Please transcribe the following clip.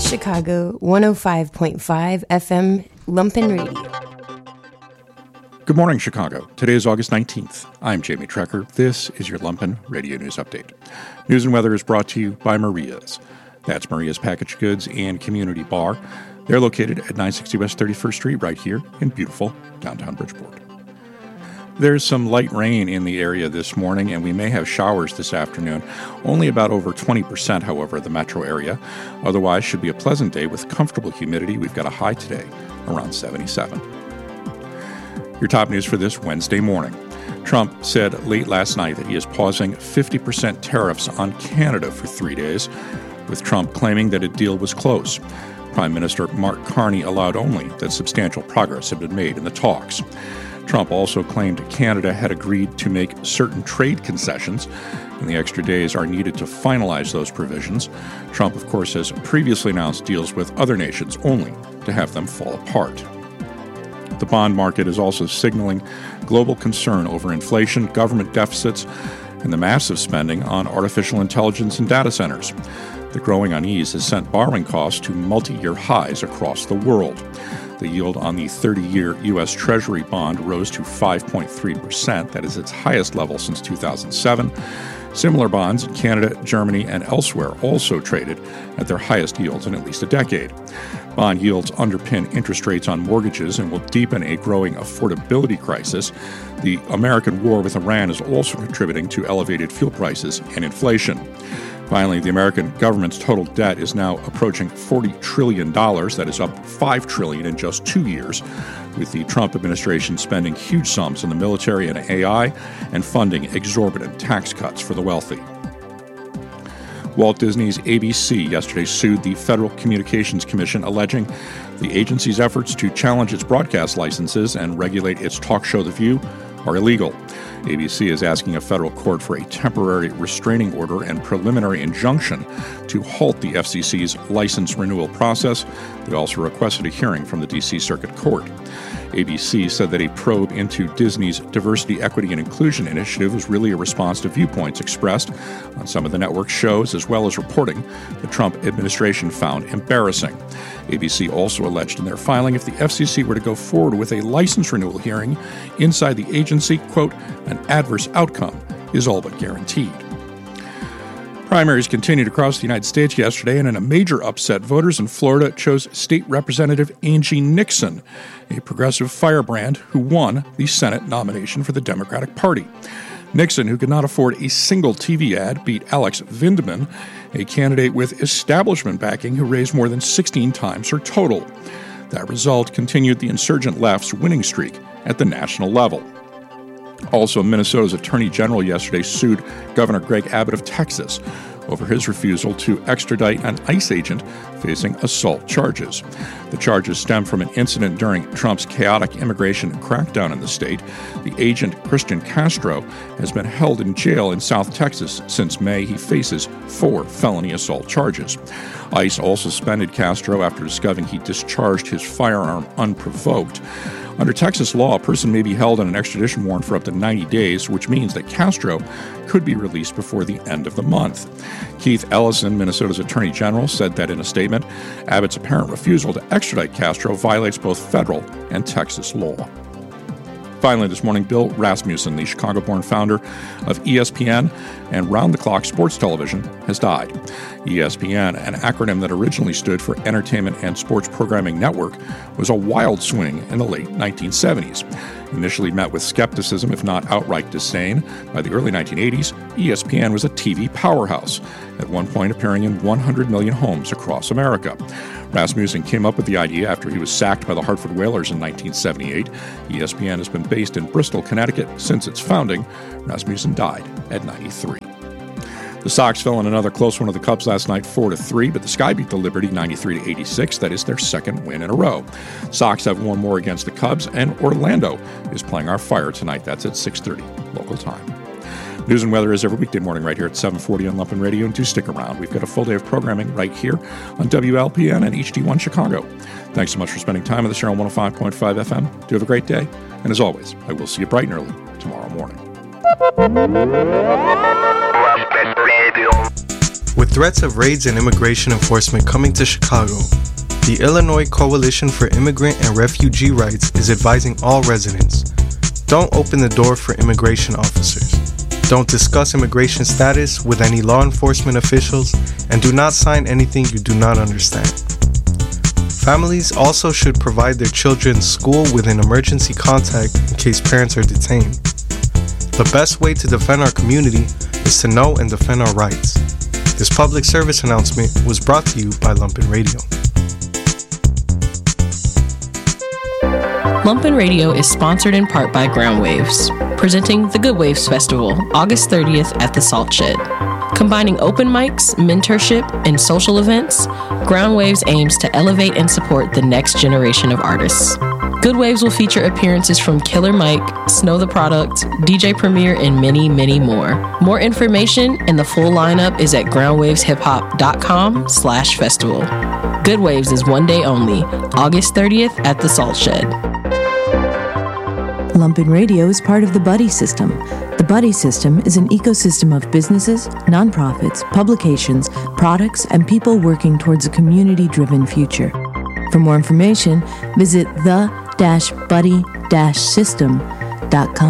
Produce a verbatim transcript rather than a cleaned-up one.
Chicago one oh five point five F M Lumpen Radio. Good morning, Chicago. Today is August nineteenth. I'm Jamie Trecker. This is your Lumpen Radio News Update. News and weather is brought to you by Maria's. That's Maria's Packaged Goods and Community Bar. They're located at nine sixty West thirty-first Street right here in beautiful downtown Bridgeport. There's some light rain in the area this morning, and we may have showers this afternoon. Only about over twenty percent, however, of the metro area. Otherwise, should be a pleasant day with comfortable humidity. We've got a high today around seventy-seven. Your top news for this Wednesday morning. Trump said late last night that he is pausing fifty percent tariffs on Canada for three days, with Trump claiming that a deal was close. Prime Minister Mark Carney allowed only that substantial progress had been made in the talks. Trump also claimed Canada had agreed to make certain trade concessions, and the extra days are needed to finalize those provisions. Trump, of course, has previously announced deals with other nations only to have them fall apart. The bond market is also signaling global concern over inflation, government deficits, and the massive spending on artificial intelligence and data centers. The growing unease has sent borrowing costs to multi-year highs across the world. The yield on the thirty-year U S Treasury bond rose to five point three percent. That is its highest level since two thousand seven. Similar bonds in Canada, Germany, and elsewhere also traded at their highest yields in at least a decade. Bond yields underpin interest rates on mortgages and will deepen a growing affordability crisis. The American war with Iran is also contributing to elevated fuel prices and inflation. Finally, the American government's total debt is now approaching forty trillion dollars. That is up five trillion dollars in just two years, with the Trump administration spending huge sums on the military and A I and funding exorbitant tax cuts for the wealthy. Walt Disney's A B C yesterday sued the Federal Communications Commission, alleging the agency's efforts to challenge its broadcast licenses and regulate its talk show The View are illegal. A B C is asking a federal court for a temporary restraining order and preliminary injunction to halt the F C C's license renewal process. They also requested a hearing from the D C Circuit Court. A B C said that a probe into Disney's Diversity, Equity, and Inclusion initiative was really a response to viewpoints expressed on some of the network's shows, as well as reporting the Trump administration found embarrassing. A B C also alleged in their filing if the F C C were to go forward with a license renewal hearing inside the agency, quote, an adverse outcome is all but guaranteed. Primaries continued across the United States yesterday, and in a major upset, voters in Florida chose State Representative Angie Nixon, a progressive firebrand who won the Senate nomination for the Democratic Party. Nixon, who could not afford a single T V ad, beat Alex Vindman, a candidate with establishment backing who raised more than sixteen times her total. That result continued the insurgent left's winning streak at the national level. Also, Minnesota's Attorney General yesterday sued Governor Greg Abbott of Texas over his refusal to extradite an ICE agent facing assault charges. The charges stem from an incident during Trump's chaotic immigration crackdown in the state. The agent, Christian Castro, has been held in jail in South Texas since May. He faces four felony assault charges. ICE also suspended Castro after discovering he discharged his firearm unprovoked. Under Texas law, a person may be held on an extradition warrant for up to ninety days, which means that Castro could be released before the end of the month. Keith Ellison, Minnesota's Attorney General, said that in a statement, Abbott's apparent refusal to extradite Castro violates both federal and Texas law. Finally, this morning, Bill Rasmussen, the Chicago-born founder of E S P N and round-the-clock sports television, has died. E S P N, an acronym that originally stood for Entertainment and Sports Programming Network, was a wild swing in the late nineteen seventies. Initially met with skepticism, if not outright disdain, by the early nineteen eighties, E S P N was a T V powerhouse, at one point appearing in one hundred million homes across America. Rasmussen came up with the idea after he was sacked by the Hartford Whalers in nineteen seventy-eight. E S P N has been based in Bristol, Connecticut since its founding. Rasmussen died at ninety-three. The Sox fell in another close one of the Cubs last night, four to three, but the Sky beat the Liberty ninety-three to eighty-six. That is their second win in a row. Sox have one more against the Cubs, and Orlando is playing our Fire tonight. That's at six thirty local time. News and weather is every weekday morning right here at seven forty on Lumpen Radio, and do stick around. We've got a full day of programming right here on W L P N and H D one Chicago. Thanks so much for spending time with us here on one oh five point five F M. Do have a great day, and as always, I will see you bright and early tomorrow morning. With threats of raids and immigration enforcement coming to Chicago, the Illinois Coalition for Immigrant and Refugee Rights is advising all residents: don't open the door for immigration officers. Don't discuss immigration status with any law enforcement officials, and do not sign anything you do not understand. Families also should provide their children's school with an emergency contact in case parents are detained. The best way to defend our community is to know and defend our rights. This public service announcement was brought to you by Lumpen Radio. Lumpen Radio is sponsored in part by Ground Waves, presenting the Good Waves Festival, August thirtieth at the Salt Shed. Combining open mics, mentorship, and social events, Ground Waves aims to elevate and support the next generation of artists. Good Waves will feature appearances from Killer Mike, Snow the Product, D J Premier, and many, many more. More information and the full lineup is at groundwaveshiphop.com slash festival. Good Waves is one day only, August thirtieth at the Salt Shed. Lumpen Radio is part of the Buddy System. The Buddy System is an ecosystem of businesses, nonprofits, publications, products, and people working towards a community-driven future. For more information, visit the dash buddy dash system dot com.